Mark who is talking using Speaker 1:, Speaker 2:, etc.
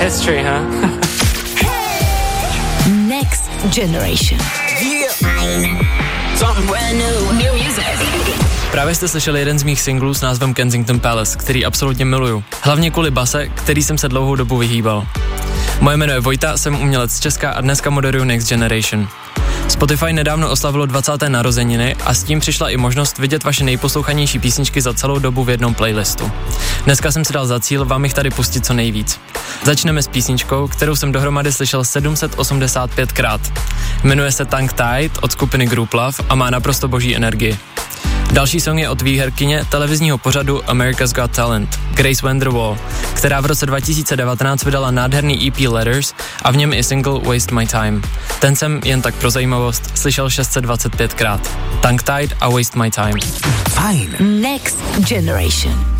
Speaker 1: history, huh?
Speaker 2: Next Generation. New music.
Speaker 3: Právě jste slyšeli jeden z mých singlů s názvem Kensington Palace, který absolutně miluju. Hlavně kvůli base, který jsem se dlouhou dobu vyhýbal. Moje jméno je Vojta, jsem umělec z Česka a dneska moderuju Next Generation. Spotify nedávno oslavilo 20. narozeniny a s tím přišla i možnost vidět vaše nejposlouchanější písničky za celou dobu v jednom playlistu. Dneska jsem si dal za cíl vám jich tady pustit co nejvíc. Začneme s písničkou, kterou jsem dohromady slyšel 785krát. Jmenuje se Tongue Tied od skupiny Group Love a má naprosto boží energii. Další song je od výherkyně televizního pořadu America's Got Talent, Grace Vanderwall, která v roce 2019 vydala nádherný EP Letters a v něm i single Waste My Time. Ten jsem jen tak pro zajímavost slyšel 625krát. Tongue Tied a Waste My Time.
Speaker 2: Fajn. Next Generation.